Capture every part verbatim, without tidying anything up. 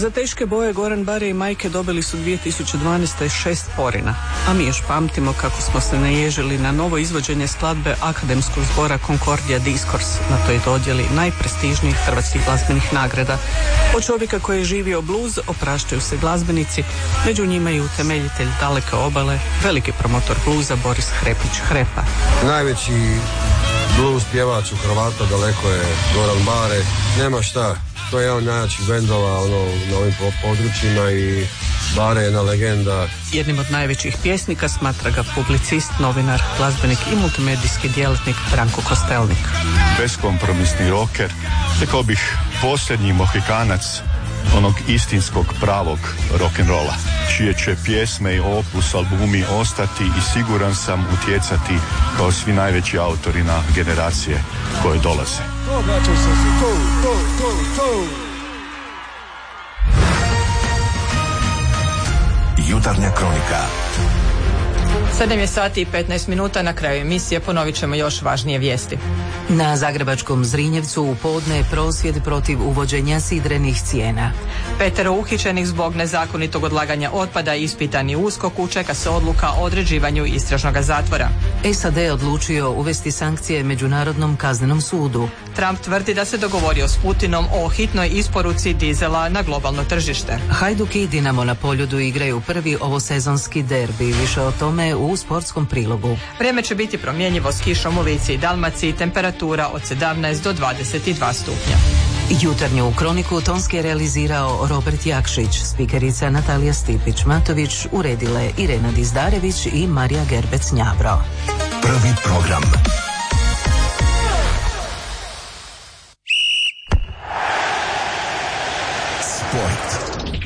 Za teške boje Goran Bare i majke dobili su dvije tisuće dvanaeste. šest porina, a mi još pamtimo kako smo se naježili na novo izvođenje skladbe akademskog zbora Concordia Discourse na toj dodjeli najprestižnijih hrvatskih glazbenih nagrada. Od čovjeka koji je živio bluz opraštaju se glazbenici, među njima i utemeljitelj Daleke obale, veliki promotor bluza Boris Hrepić Hrepa. Najveći blues pjevač u Hrvata daleko je Goran Bare, nema šta. To je jedan od najjačih bendova ono, na ovim područjima i Bare je jedna legenda. Jednim od najvećih pjesnika smatra ga publicist, novinar, glazbenik i multimedijski djelatnik Branko Kostelnik. Beskompromisni rocker, rekao bih posljednji mohikanac onog istinskog pravog rock'n'rolla, čije će pjesme i opus albumi ostati i siguran sam utjecati kao svi najveći autori na generacije koje dolaze. Jutarnja kronika. sedam je sati i petnaest minuta, na kraju emisije ponovit ćemo još važnije vijesti. Na zagrebačkom Zrinjevcu u podne prosvjed protiv uvođenja sidrenih cijena. Petero uhićenih zbog nezakonitog odlaganja otpada ispitani u USKOK-u, čeka se odluka o određivanju istražnog zatvora. S A D odlučio uvesti sankcije Međunarodnom kaznenom sudu. Trump tvrdi da se dogovorio s Putinom o hitnoj isporuci dizela na globalno tržište. Hajduk i Dinamo na Poljudu igraju prvi ovosezonski derbi. Više o tome u sportskom prilogu. Vrijeme će biti promjenjivo s kišom u Lici i Dalmaciji, temperatura od sedamnaest do dvadeset dva stupnja. Jutarnju kroniku tonski je realizirao Robert Jakšić, spikerica Natalija Stipić-Matović, uredile Irena Dizdarević i Marija Gerbec-Njavro. Prvi program. Sport.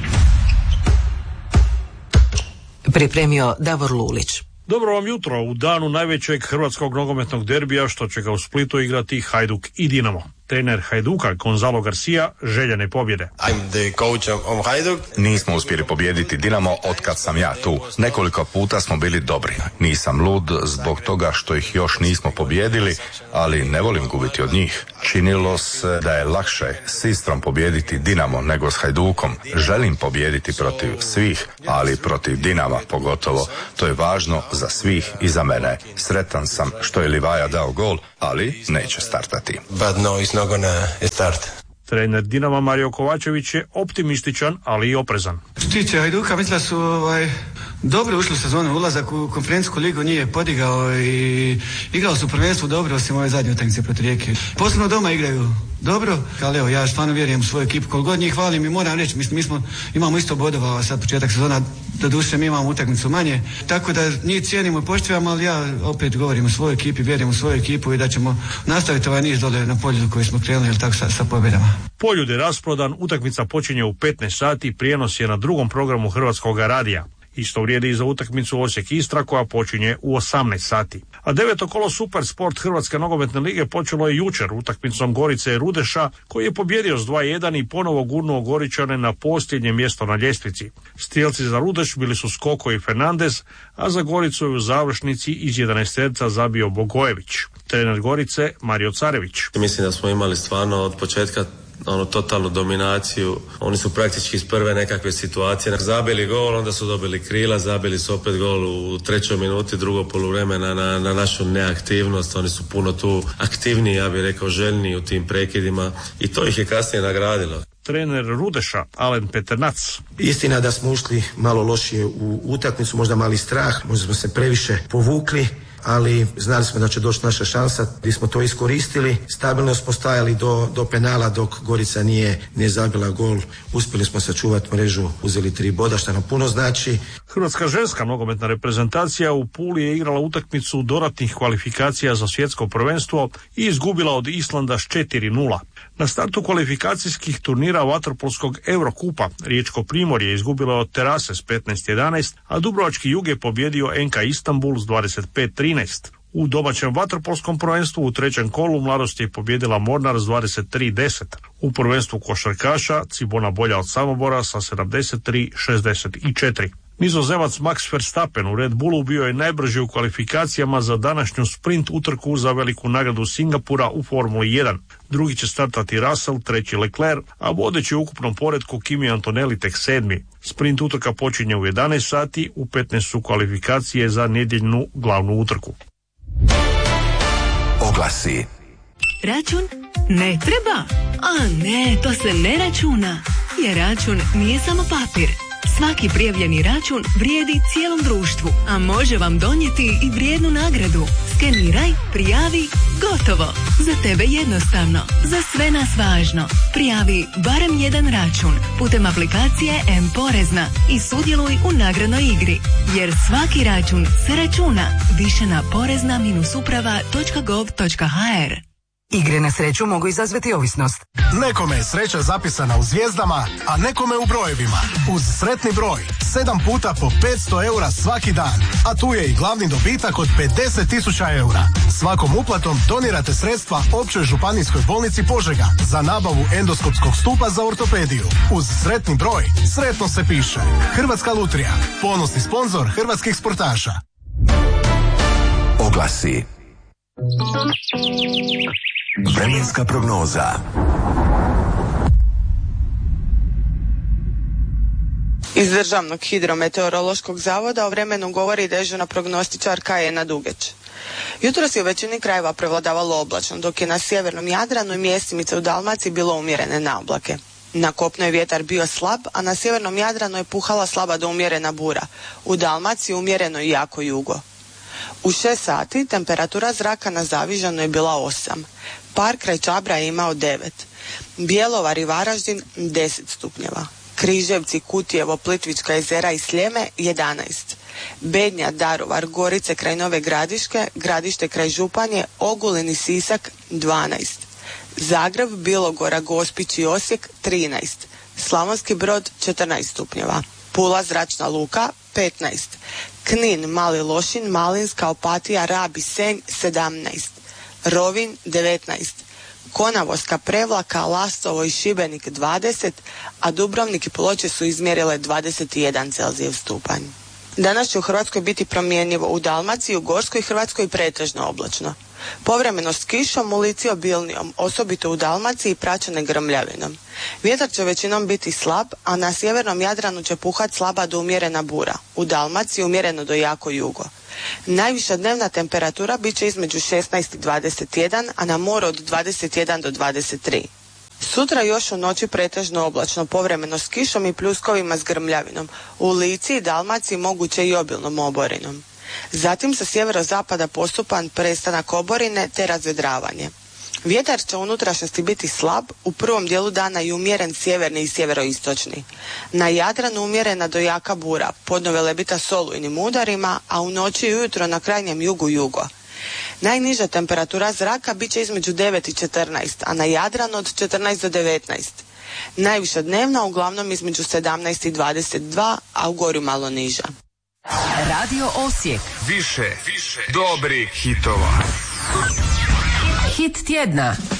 Pripremio Davor Lulić. Dobro vam jutro u danu najvećeg hrvatskog nogometnog derbija što će ga u Splitu igrati Hajduk i Dinamo. Trener Hajduka, Gonzalo Garcia, željene pobjede. I'm the coach of Hajduk. Nismo uspjeli pobijediti Dinamo otkad sam ja tu. Nekoliko puta smo bili dobri. Nisam lud zbog toga što ih još nismo pobijedili, ali ne volim gubiti od njih. Činilo se da je lakše s Istrom pobijediti Dinamo nego s Hajdukom. Želim pobijediti protiv svih, ali protiv Dinama pogotovo. To je važno za svih i za mene. Sretan sam što je Livaja dao gol, ali neće startati. But no, it's not gonna start. Trener Dinama Mario Kovačević je optimističan, ali i oprezan. Što tiče Hajduka, mislim da su ovaj, dobro ušli u sezonu, ulazak u konferencijsku ligu nije podigao i igrao su prvenstvo dobro, osim ove zadnje utakmice protiv Rijeke. Posebno doma igraju dobro, ali evo, ja stvarno vjerujem u svoju ekipu, koliko god njih hvalim i moram reći, mislim, mi smo, imamo isto bodova sad početak sezona, do duše mi imamo utakmicu manje, tako da njih cijenimo i poštivamo, ali ja opet govorim o svojoj ekipi, vjerujem u svoju ekipu i da ćemo nastaviti ovaj niz dole na Poljudu koji smo krenuli, jel tako, sa, sa pobjedama. Poljud je rasprodan, utakmica počinje u petnaest sati, prijenos je na drugom programu Hrvatskog radija. Isto vrijedi i za utakmicu Osijek Istra koja počinje u osamnaest sati. A deveto kolo Super Sport Hrvatske nogometne lige počelo je jučer utakmicom Gorice i Rudeša koji je pobjedio s dva jedan i ponovo gurnuo Goričane na posljednje mjesto na ljestvici. Strijelci za Rudeš bili su Skoko i Fernandez, a za Goricu je u završnici iz jedanaesterca zabio Bogojević. Trener Gorice Mario Carević. Mislim da smo imali stvarno od početka ono totalnu dominaciju. Oni su praktički iz prve nekakve situacije zabili gol, onda su dobili krila, zabili su opet gol u trećoj minuti drugo poluvremena na, na našu neaktivnost. Oni su puno tu aktivniji, ja bih rekao željni u tim prekidima i to ih je kasnije nagradilo. Trener Rudeša Alen Peternac. Istina da smo ušli malo lošije u utakmicu, možda mali strah, možda smo se previše povukli, ali znali smo da će doći naša šansa, gdje smo to iskoristili, stabilno smo stajali do, do penala dok Gorica nije, nije zabila gol, uspjeli smo sačuvati mrežu, uzeli tri boda, što nam puno znači. Hrvatska ženska nogometna reprezentacija u Puli je igrala utakmicu dodatnih kvalifikacija za svjetsko prvenstvo i izgubila od Islanda s četiri nula. Na startu kvalifikacijskih turnira vaterpolskog Eurokupa Riječko Primorje izgubilo od Terase s petnaest jedanaest, a Dubrovački Jug je pobjedio N K Istanbul s dvadeset pet trinaest. U domaćem vaterpolskom prvenstvu u trećem kolu Mladost je pobjedila Mornar s dvadeset tri deset. U prvenstvu košarkaša Cibona bolja od Samobora sa sedamdeset tri šezdeset četiri. Nizozemac Max Verstappen u Red Bullu bio je najbrži u kvalifikacijama za današnju sprint utrku za veliku nagradu Singapura u Formuli jedan. Drugi će startati Russell, treći Leclerc, a vodeći u ukupnom poretku Kimi Antonelli tek sedmi. Sprint utrka počinje u jedanaest sati, u petnaest su kvalifikacije za nedjeljnu glavnu utrku. Oglasi. Račun? Ne treba. A ne, to se ne računa. Jer račun nije samo papir. Svaki prijavljeni račun vrijedi cijelom društvu, a može vam donijeti i vrijednu nagradu. Skeniraj, prijavi, gotovo. Za tebe jednostavno, za sve nas važno. Prijavi barem jedan račun putem aplikacije M-Porezna i sudjeluj u nagradnoj igri. Jer svaki račun se računa. Više na porezna uprava točka gov točka ha er. Igre na sreću mogu izazvati ovisnost. Nekome je sreća zapisana u zvijezdama, a nekome u brojevima. Uz sretni broj, sedam puta po petsto eura svaki dan. A tu je i glavni dobitak od pedeset tisuća eura. Svakom uplatom donirate sredstva Općoj županijskoj bolnici Požega za nabavu endoskopskog stupa za ortopediju. Uz sretni broj, sretno se piše. Hrvatska lutrija, ponosni sponzor hrvatskih sportaša. Oglasi. Vremenska prognoza. Iz Državnog hidrometeorološkog zavoda o vremenu govori dežurna prognostičarka Ena Dugeć. Jutros je u većini krajeva prevladavalo oblačno, dok je na sjevernom Jadranu i mjestimice u Dalmaciji bilo umjerene naoblake. Na kopnu je vjetar bio slab, a na sjevernom Jadranu je puhala slaba do umjerena bura. U Dalmaciji umjereno i jako jugo. U šest sati temperatura zraka na Zavižanu je bila osam. Par kraj Čabra je imao devet. Bjelovar i Varaždin deset stupnjeva. Križevci, Kutijevo, Plitvička jezera i Sljeme jedanaest. Bednja, Daruvar, Gorice kraj Nove Gradiške, Gradište kraj Županje, Ogulin i Sisak dvanaest. Zagreb, Bilogora, Gospić i Osijek trinaest. Slavonski Brod četrnaest stupnjeva. Pula, Zračna luka petnaest. Knin, Mali Lošin, Malinska, Opatija, Rab i Senj sedamnaest. Rovinj devetnaest. Konavoska, Prevlaka, Lastovo i Šibenik dvadeset, a Dubrovnik i Ploče su izmjerile dvadeset jedan Celzijev stupanj. Danas će u Hrvatskoj biti promjenjivo, u Dalmaciji, u Gorskoj Hrvatskoj pretežno oblačno. Povremeno s kišom, u Lici obilnijom, osobito u Dalmaciji praćene grmljavinom. Vjetar će većinom biti slab, a na sjevernom Jadranu će puhat slaba do umjerena bura. U Dalmaciji umjereno do jako jugo. Najviša dnevna temperatura bit će između šesnaest i dvadeset jedan, a na moru od dvadeset jedan do dvadeset tri. Sutra još u noći pretežno oblačno, povremeno s kišom i pljuskovima s grmljavinom. U Lici i Dalmaciji moguće i obilnom oborinom. Zatim sa sjeverozapada postupan prestanak oborine te razvedravanje. Vjetar će u unutrašnjosti biti slab, u prvom dijelu dana i umjeren sjeverni i sjeveroistočni. Na Jadranu umjerena do jaka bura, podno Velebita s olujnim udarima, a u noći i ujutro na krajnjem jugu jugo. Najniža temperatura zraka bit će između devet i četrnaest, a na Jadranu od četrnaest do devetnaest. Najviša dnevna uglavnom između sedamnaest i dvadeset dva, a u Gorju malo niža. Radio Osijek. Više, više dobrih hitova. Hit tjedna.